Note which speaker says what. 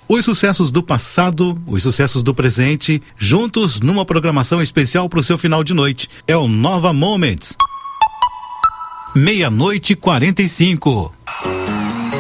Speaker 1: Os sucessos do passado, os sucessos do presente, juntos numa programação especial para o seu final de noite. É o Nova Moments. 00:45.